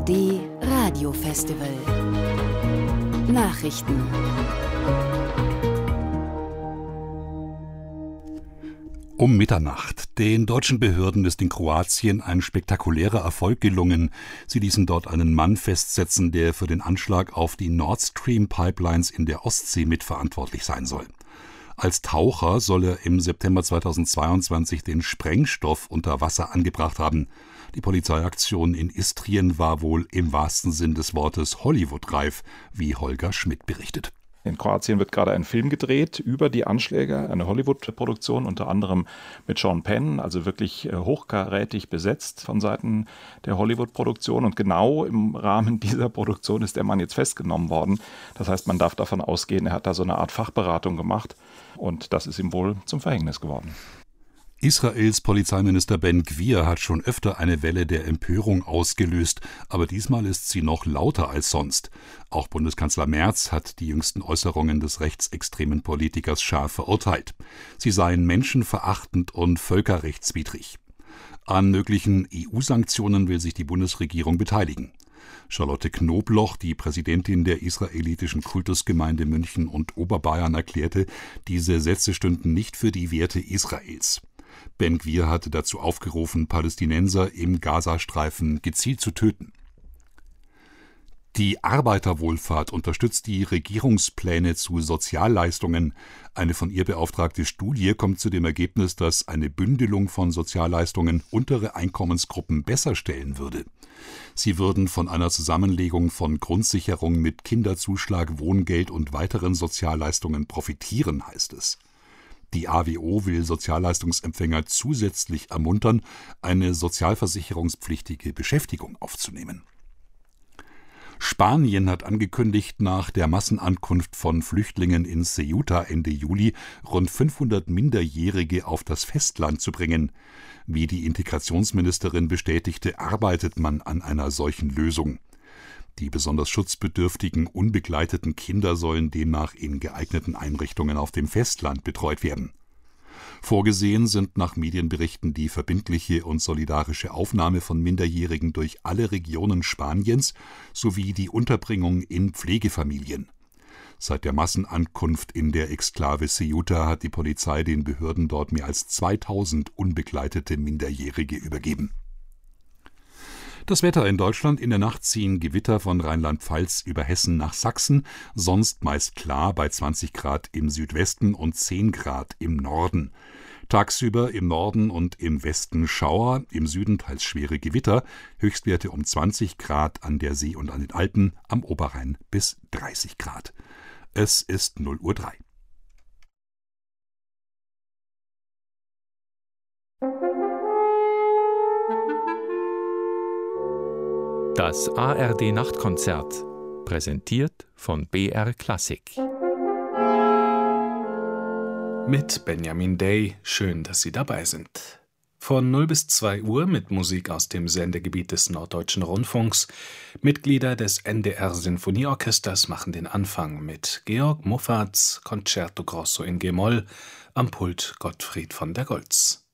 ARD Radiofestival. Nachrichten. Um Mitternacht. Den deutschen Behörden ist in Kroatien ein spektakulärer Erfolg gelungen. Sie ließen dort einen Mann festsetzen, der für den Anschlag auf die Nord Stream Pipelines in der Ostsee mitverantwortlich sein soll. Als Taucher soll er im September 2022 den Sprengstoff unter Wasser angebracht haben. Die Polizeiaktion in Istrien war wohl im wahrsten Sinn des Wortes Hollywood-reif, wie Holger Schmidt berichtet. In Kroatien wird gerade ein Film gedreht über die Anschläge, eine Hollywood-Produktion, unter anderem mit Sean Penn, also wirklich hochkarätig besetzt von Seiten der Hollywood-Produktion. Und genau im Rahmen dieser Produktion ist der Mann jetzt festgenommen worden. Das heißt, man darf davon ausgehen, er hat da so eine Art Fachberatung gemacht und das ist ihm wohl zum Verhängnis geworden. Israels Polizeiminister Ben Gvir hat schon öfter eine Welle der Empörung ausgelöst, aber diesmal ist sie noch lauter als sonst. Auch Bundeskanzler Merz hat die jüngsten Äußerungen des rechtsextremen Politikers scharf verurteilt. Sie seien menschenverachtend und völkerrechtswidrig. An möglichen EU-Sanktionen will sich die Bundesregierung beteiligen. Charlotte Knobloch, die Präsidentin der israelitischen Kultusgemeinde München und Oberbayern, erklärte, diese Sätze stünden nicht für die Werte Israels. Ben Gvir hatte dazu aufgerufen, Palästinenser im Gazastreifen gezielt zu töten. Die Arbeiterwohlfahrt unterstützt die Regierungspläne zu Sozialleistungen. Eine von ihr beauftragte Studie kommt zu dem Ergebnis, dass eine Bündelung von Sozialleistungen untere Einkommensgruppen besser stellen würde. Sie würden von einer Zusammenlegung von Grundsicherung mit Kinderzuschlag, Wohngeld und weiteren Sozialleistungen profitieren, heißt es. Die AWO will Sozialleistungsempfänger zusätzlich ermuntern, eine sozialversicherungspflichtige Beschäftigung aufzunehmen. Spanien hat angekündigt, nach der Massenankunft von Flüchtlingen in Ceuta Ende Juli rund 500 Minderjährige auf das Festland zu bringen. Wie die Integrationsministerin bestätigte, arbeitet man an einer solchen Lösung. Die besonders schutzbedürftigen, unbegleiteten Kinder sollen demnach in geeigneten Einrichtungen auf dem Festland betreut werden. Vorgesehen sind nach Medienberichten die verbindliche und solidarische Aufnahme von Minderjährigen durch alle Regionen Spaniens sowie die Unterbringung in Pflegefamilien. Seit der Massenankunft in der Exklave Ceuta hat die Polizei den Behörden dort mehr als 2000 unbegleitete Minderjährige übergeben. Das Wetter in Deutschland: In der Nacht ziehen Gewitter von Rheinland-Pfalz über Hessen nach Sachsen, sonst meist klar bei 20 Grad im Südwesten und 10 Grad im Norden. Tagsüber im Norden und im Westen Schauer, im Süden teils schwere Gewitter, Höchstwerte um 20 Grad an der See und an den Alpen, am Oberrhein bis 30 Grad. Es ist 0:03 Uhr. Das ARD-Nachtkonzert, präsentiert von BR Klassik. Mit Benjamin Day, schön, dass Sie dabei sind. Von 0 bis 2 Uhr mit Musik aus dem Sendegebiet des Norddeutschen Rundfunks. Mitglieder des NDR-Sinfonieorchesters machen den Anfang mit Georg Muffat's Concerto Grosso in G-Moll, am Pult Gottfried von der Goltz.